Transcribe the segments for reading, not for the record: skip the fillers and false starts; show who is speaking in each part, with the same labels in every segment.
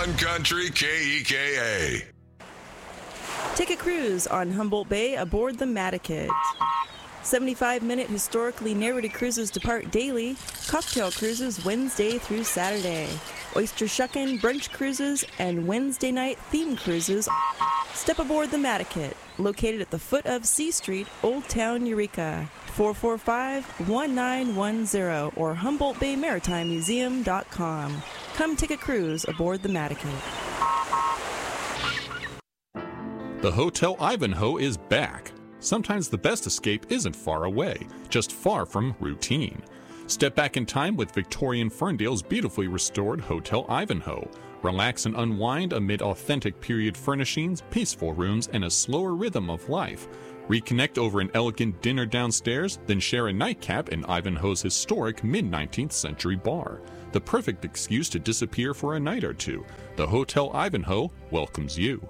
Speaker 1: 101 Country KEKA.
Speaker 2: Take a cruise on Humboldt Bay aboard the Mattakit. 75-minute historically narrated cruises depart daily. Cocktail cruises Wednesday through Saturday. Oyster shuckin', brunch cruises, and Wednesday night theme cruises. Step aboard the Mattakit, located at the foot of C Street, Old Town, Eureka. 445-1910 or HumboldtBayMaritimeMuseum.com. Come take a cruise aboard the Mattakit.
Speaker 3: The Hotel Ivanhoe is back. Sometimes the best escape isn't far away, just far from routine. Step back in time with Victorian Ferndale's beautifully restored Hotel Ivanhoe. Relax and unwind amid authentic period furnishings, peaceful rooms, and a slower rhythm of life. Reconnect over an elegant dinner downstairs, then share a nightcap in Ivanhoe's historic mid-19th century bar. The perfect excuse to disappear for a night or two. The Hotel Ivanhoe welcomes you.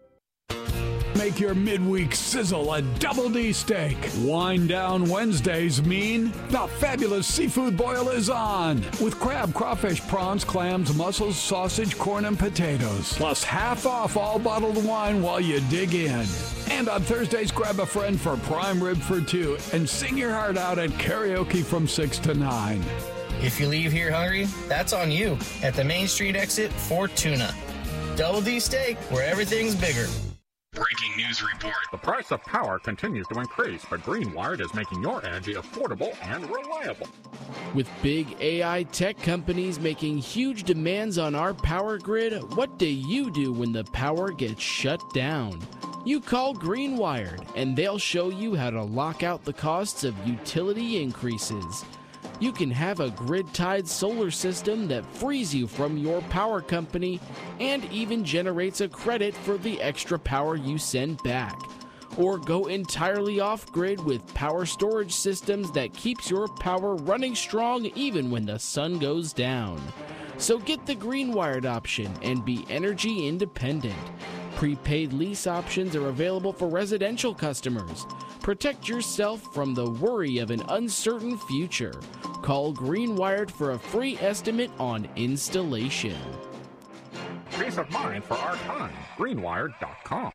Speaker 4: Make your midweek sizzle a Double D steak. Wind down Wednesdays mean the fabulous seafood boil is on with crab, crawfish, prawns, clams, mussels, sausage, corn, and potatoes. Plus half off all bottled wine while you dig in. And on Thursdays, grab a friend for prime rib for two and sing your heart out at karaoke from 6 to 9.
Speaker 5: If you leave here hungry, that's on you at the Main Street exit for tuna. Double D steak, where everything's bigger.
Speaker 6: Breaking news report. The price of power continues to increase, but Greenwired is making your energy affordable and reliable.
Speaker 7: With big AI tech companies making huge demands on our power grid, what do you do when the power gets shut down? You call Greenwired, and they'll show you how to lock out the costs of utility increases. You can have a grid-tied solar system that frees you from your power company and even generates a credit for the extra power you send back. Or go entirely off-grid with power storage systems that keeps your power running strong even when the sun goes down. So get the Greenwired option and be energy independent. Prepaid lease options are available for residential customers. Protect yourself from the worry of an uncertain future. Call Greenwired for a free estimate on installation.
Speaker 6: Peace of mind for our time. Greenwired.com.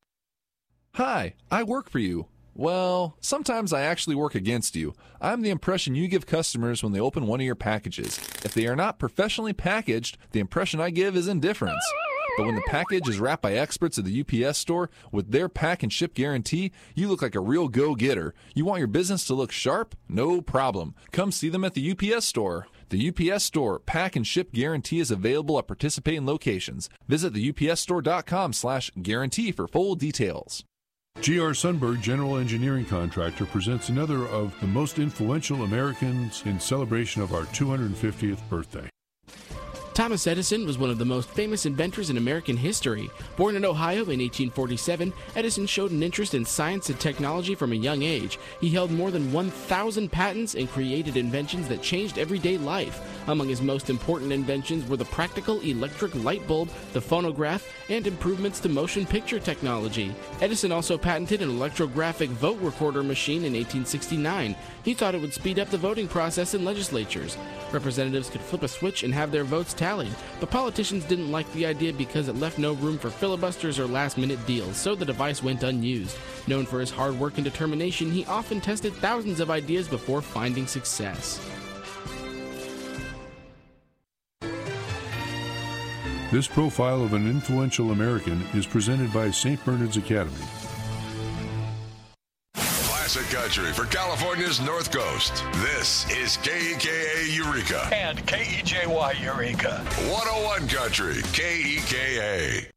Speaker 8: Hi, I work for you. Well, sometimes I actually work against you. I'm the impression you give customers when they open one of your packages. If they are not professionally packaged, the impression I give is indifference. But when the package is wrapped by experts at the UPS store with their pack and ship guarantee, you look like a real go-getter. You want your business to look sharp? No problem. Come see them at the UPS store. The UPS store pack and ship guarantee is available at participating locations. Visit the upsstore.com/guarantee for full details.
Speaker 9: G.R. Sundberg General Engineering Contractor presents another of the most influential Americans in celebration of our 250th birthday.
Speaker 7: Thomas Edison was one of the most famous inventors in American history. Born in Ohio in 1847, Edison showed an interest in science and technology from a young age. He held more than 1,000 patents and created inventions that changed everyday life. Among his most important inventions were the practical electric light bulb, the phonograph, and improvements to motion picture technology. Edison also patented an electrographic vote recorder machine in 1869. He thought it would speed up the voting process in legislatures. Representatives could flip a switch and have their votes tallied, but politicians didn't like the idea because it left no room for filibusters or last-minute deals, so the device went unused. Known for his hard work and determination, he often tested thousands of ideas before finding success.
Speaker 9: This profile of an influential American is presented by St. Bernard's Academy.
Speaker 1: Classic country for California's North Coast. This is KEKA Eureka.
Speaker 10: And KEJY Eureka.
Speaker 1: 101 Country, KEKA.